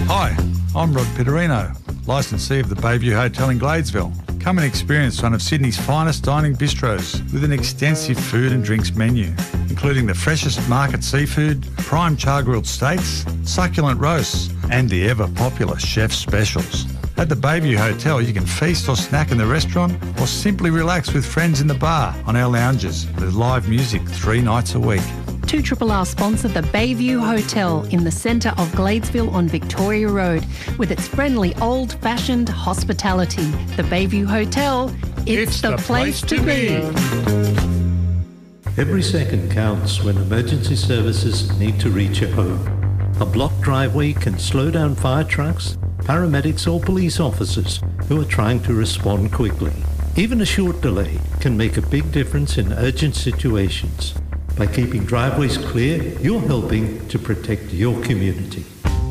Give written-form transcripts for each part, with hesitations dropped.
Hi, I'm Rod Pitterino, licensee of the Bayview Hotel in Gladesville. Come and experience one of Sydney's finest dining bistros with an extensive food and drinks menu, including the freshest market seafood, prime char-grilled steaks, succulent roasts, and the ever-popular chef's specials. At the Bayview Hotel, you can feast or snack in the restaurant or simply relax with friends in the bar on our lounges with live music 3 nights a week. 2RRR sponsor the Bayview Hotel in the centre of Gladesville on Victoria Road with its friendly old-fashioned hospitality. The Bayview Hotel, it's the place to be. Every second counts when emergency services need to reach your home. A blocked driveway can slow down fire trucks, paramedics or police officers who are trying to respond quickly. Even a short delay can make a big difference in urgent situations. By keeping driveways clear, you're helping to protect your community.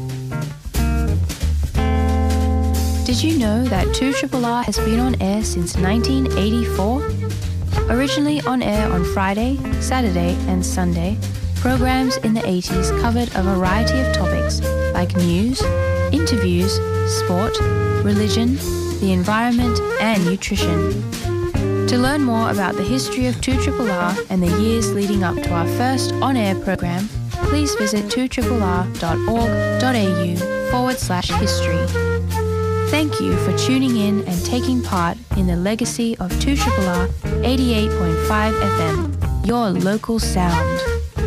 Did you know that 2RRR has been on air since 1984? Originally on air on Friday, Saturday and Sunday, programs in the 80s covered a variety of topics like news, interviews, sport, religion, the environment and nutrition. To learn more about the history of 2RRR and the years leading up to our first on-air program, please visit 2rrr.org.au/history. Thank you for tuning in and taking part in the legacy of 2RRR 88.5 FM, your local sound.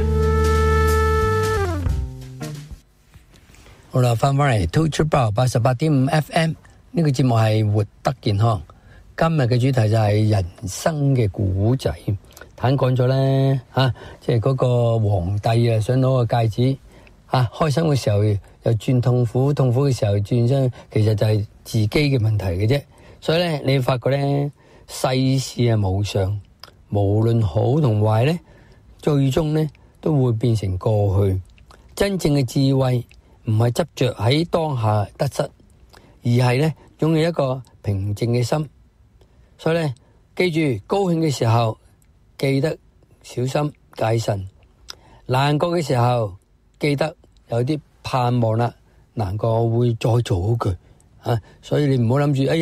好啦，翻返嚟 2RRR 88.5 FM 呢個節目係活得健康。今日嘅主題就係人生嘅古仔，坦講咗咧即係嗰個皇帝啊，想攞個戒指開心嘅時候又轉痛苦，痛苦嘅時候轉身，其實就係自己嘅問題嘅啫。所以咧，你發覺咧，世事係無常，無論好同壞咧，最終咧都會變成過去。真正嘅智慧唔係執着喺當下得失，而係咧擁有一個平靜嘅心。所以咧，記住高興嘅時候記得小心戒慎，難過嘅時候記得有啲盼望啦，難過會再做好佢所以你唔好諗住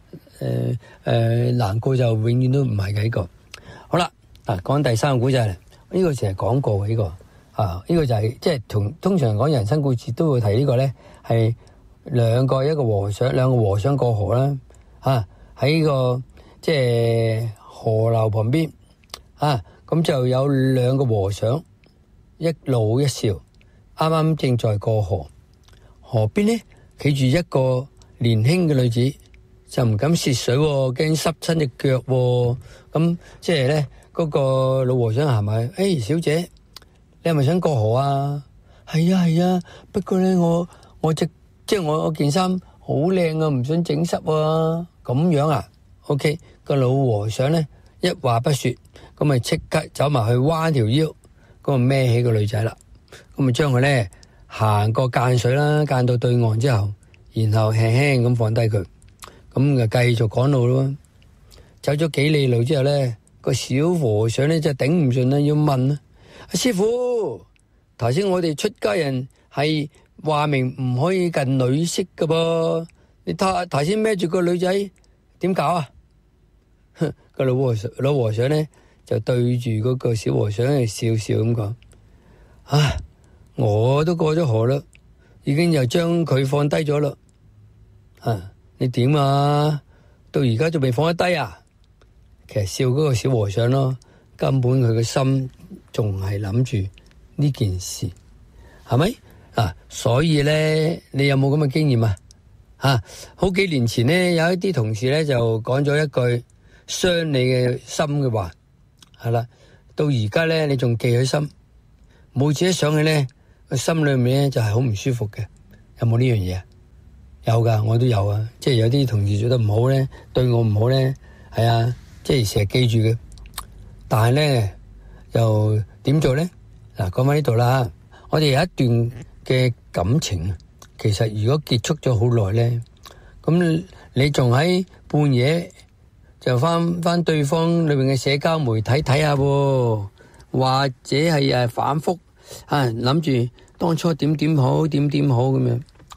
難過就永遠都唔係嘅呢個。好啦，講第三個古仔呢個成日講過嘅呢個呢個就係即係通常講人生故事都會提呢個咧，係兩個和尚過河啦喺呢個即係河流旁邊咁就有兩個和尚一老一少，啱啱正在過河。河邊咧企住一個年輕嘅女子，就唔敢涉水驚濕親隻腳咁即係咧嗰個老和尚行埋，小姐，你係咪想過河啊？係啊，不過咧我件衫好靚啊，唔想整濕啊。咁樣啊 ？OK， 個老和尚咧一話不說，咁咪即刻走埋去彎條腰，咁咪孭起個女仔啦，咁咪將佢咧行過間水啦，間到對岸之後，然後輕輕咁放低佢，咁就繼續趕路咯。走咗幾里路之後咧，個小和尚咧真係頂唔順啦，要問啦：師傅，頭先我哋出家人係話明唔可以近女色噶噃，你頭先孭住個女仔點搞啊？個老和尚咧就對住嗰個小和尚嚟笑笑咁講：我都過咗河啦，已經又將佢放低咗啦。你點啊？到而家仲未放得低啊？其實笑嗰個小和尚咯，根本佢嘅心仲係諗住呢件事，係咪？所以咧，你有冇咁嘅經驗啊？好幾年前咧，有一啲同事咧就講咗一句傷你嘅心嘅話，係啦，到而家咧你仲記喺心，每次一想起咧，個心裏面咧就係好唔舒服嘅。有冇呢樣嘢啊？有噶，我都有啊。即係有啲同事做得唔好咧，對我唔好咧，係啊，即係成日記住嘅。但係咧又點做咧？嗱，講翻呢度啦，我哋有一段嘅感情，其實如果結束咗好耐咧，咁你仲喺半夜就翻對方裏面嘅社交媒體睇下，或者係反覆諗住當初點好咁樣，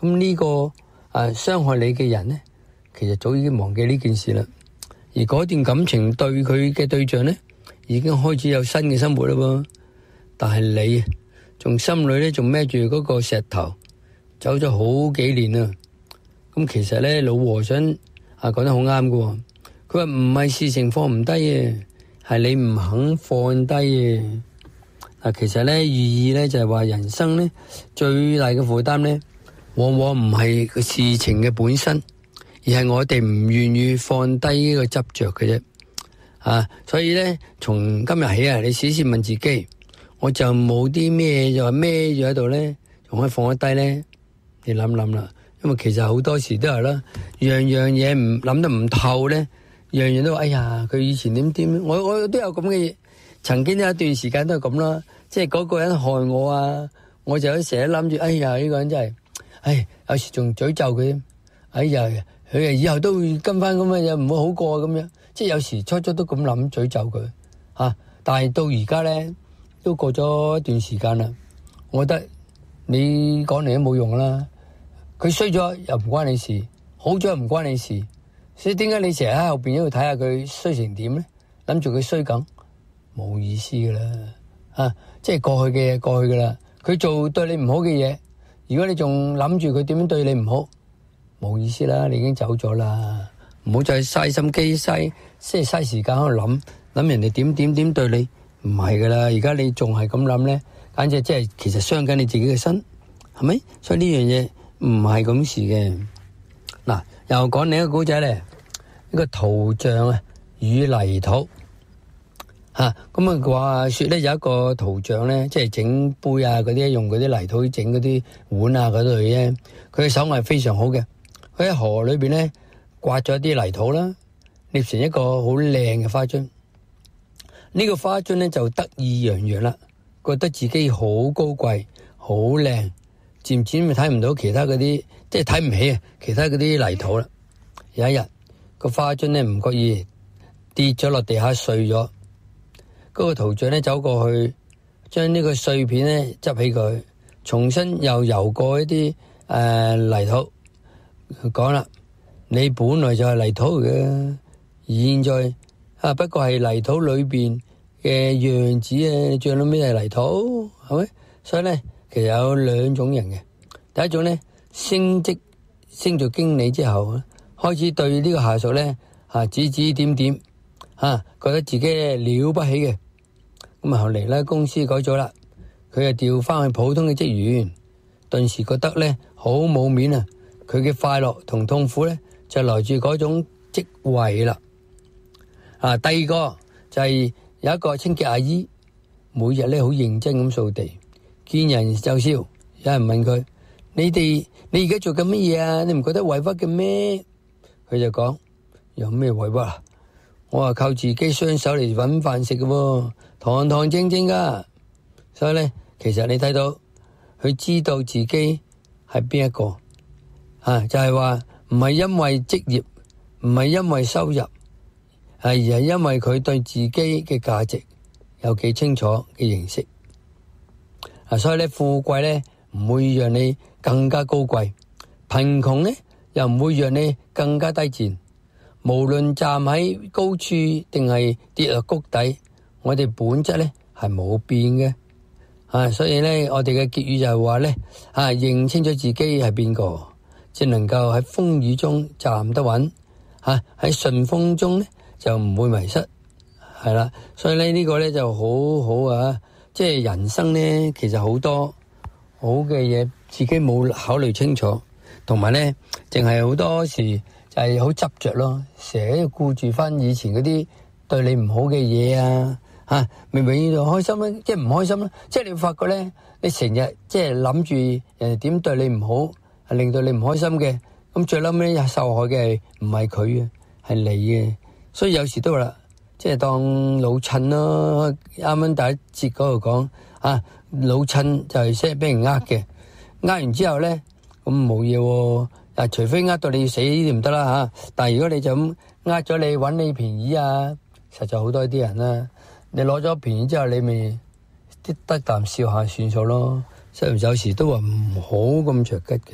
咁呢個傷害你嘅人咧，其實早已經忘記呢件事啦。而嗰段感情對佢嘅對象咧，已經開始有新嘅生活啦喎。但係你仲心裏咧仲孭住嗰個石頭，走咗好幾年啦。咁其實咧，老和尚講得好啱㗎。佢話唔係事情放唔低嘅，係你唔肯放低嘅。其實咧，寓意咧就係話人生咧最大嘅負擔咧，往往唔係個事情嘅本身，而係我哋唔願意放低呢個執着嘅啫。所以咧，從今日起你試試問自己，我就冇啲咩就係孭住喺度咧，仲可以放得低咧？你諗諗啦，因為其實好多時都係啦，樣樣嘢唔諗得唔透咧，樣樣都話哎呀，佢以前點，我都有咁嘅嘢，曾經有一段時間都係咁啦，即係嗰個人害我啊，我就成日諗住，哎呀呢個人真係，有時仲詛咒佢，哎呀佢以後都會跟翻咁嘅嘢，唔會好過咁樣，即係有時初都咁諗詛咒佢但係到而家咧都過咗一段時間啦，我覺得你講嚟都冇用啦，佢衰咗又唔關你事，好咗又唔關你事，所以點解你成日喺後邊喺度睇下佢衰成點咧？諗住佢衰緊，冇意思噶啦，即係過去嘅嘢過去噶啦。佢做對你唔好嘅嘢，如果你仲諗住佢點樣對你唔好，冇意思啦，你已經走咗啦，唔好再嘥心機即係嘥時間喺度諗人哋點對你，唔係噶啦。而家你仲係咁諗咧，簡直即係其實傷緊你自己嘅身，係咪？所以呢樣嘢唔係咁事嘅。嗱，又講另一個古仔咧，呢個陶匠與泥土咁話說咧，有一個陶匠咧，即係整杯嗰啲，用嗰啲泥土整嗰啲碗嗰類咧，佢嘅手藝非常好嘅。佢喺河裏邊咧刮咗啲泥土啦，捏成一個好靚嘅花樽。呢個花樽咧就得意洋洋啦，覺得自己好高貴、好靚，漸漸咪睇唔到其他嗰啲，即係睇唔起其他嗰啲泥土啦。有一日個花樽咧唔覺意跌咗落地下碎咗，嗰個陶匠咧走過去，將呢個碎片咧執起佢，重新又游過一啲泥土。佢講啦，你本來就係泥土嘅，現在不過係泥土裏邊嘅樣子你仲諗咩係泥土，係咪？所以咧，其實有兩種人嘅。第一種咧，升做經理之後，開始對呢個下屬咧指指點點，覺得自己了不起嘅。咁後嚟咧，公司改咗啦，佢就調翻去普通嘅職員，頓時覺得咧好冇面啊！佢嘅快樂同痛苦咧就來自嗰種職位啦。第二個就係有一個清潔阿姨，每日咧好認真咁掃地，見人就笑。有人問佢：你而家做緊乜嘢啊？你唔覺得委屈嘅咩？佢就講：有咩委屈啊？我係靠自己雙手嚟搵飯食嘅，堂堂正正噶。所以咧，其實你睇到佢知道自己係邊一個。就係話唔係因為職業，唔係因為收入，而係因為佢對自己嘅價值有幾清楚嘅認識。所以咧，富貴咧唔會讓你更加高貴，貧窮咧又唔會讓你更加低賤。無論站喺高處定係跌落谷底，我哋本質咧係冇變嘅。所以咧，我哋嘅結語就係話咧，認清楚自己係邊個，只能夠喺風雨中站得穩，喺順風中咧就唔會迷失，係啦。所以咧呢個咧就好好啊，即係人生咧其實好多好嘅嘢自己冇考慮清楚，同埋咧淨係好多時就係好執着咯，成日要顧住翻以前嗰啲對你唔好嘅嘢啊，明明要開心咧，即係唔開心啦，即係你會發覺咧，你成日即係諗住人哋點對你唔好，係令到你唔開心嘅，咁最嬲尾受害嘅唔係佢啊，係你嘅。所以有時都話啦，即係當老襯咯。啱啱第一節嗰度講老襯就係識俾人呃嘅，呃完之後咧咁冇嘢喎，除非呃到你要死呢啲唔得啦。但係如果你就咁呃咗你揾你便宜實在好多啲人啦。你攞咗便宜之後，你咪得啖笑下算數咯。所以有時都話唔好咁着急嘅。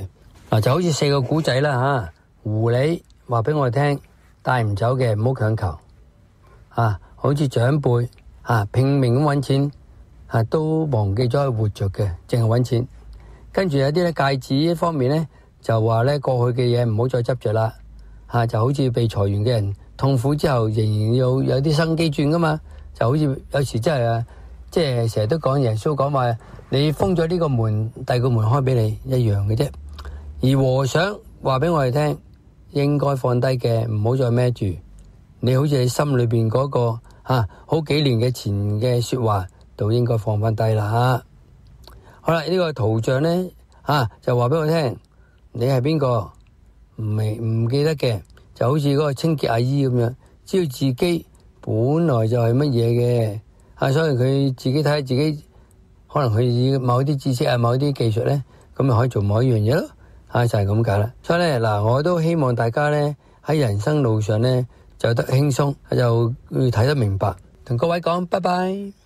嗱，就好似4個古仔啦嚇。狐狸話俾我哋聽，帶唔走嘅唔好強求。好似長輩拼命咁揾錢都忘記咗去活着嘅，淨係揾錢。跟住有啲咧戒指方面咧，就話咧過去嘅嘢唔好再執着啦。就好似被裁員嘅人痛苦之後，仍然有啲生機轉噶嘛。就好似有時真係即係成日都講耶穌講話，你封咗呢個門，第二個門開俾你一樣嘅啫。而和尚話俾我哋聽，應該放低嘅唔好再孭住。你好似你心裏邊嗰個好幾年嘅前嘅說話，都應該放翻低啦。好啦，呢個圖像咧就話俾我聽，你係邊個唔記得嘅，就好似嗰個清潔阿姨咁樣，知道自己本來就係乜嘢嘅，所以佢自己睇下自己，可能佢以某啲知識某啲技術咧，咁咪可以做某一樣嘢咯。就係咁解啦。所以咧嗱，我都希望大家咧喺人生路上咧走得輕鬆，就會睇得明白。同各位講，拜拜。